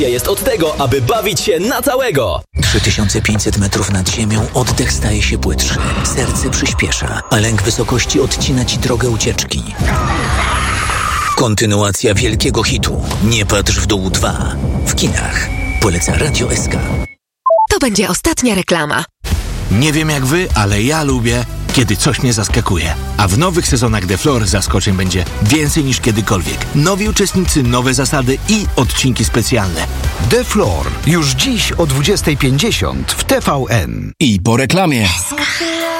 jest od tego, aby bawić się na całego. 3500 metrów nad ziemią, oddech staje się płytszy, serce przyspiesza, a lęk wysokości odcina ci drogę ucieczki. Kontynuacja wielkiego hitu Nie patrz w dół 2 w kinach. Poleca Radio SK. To będzie ostatnia reklama. Nie wiem jak wy, ale ja lubię, kiedy coś mnie zaskakuje. A w nowych sezonach The Floor zaskoczeń będzie więcej niż kiedykolwiek. Nowi uczestnicy, nowe zasady i odcinki specjalne. The Floor. Już dziś o 20:50 w TVN. I po reklamie.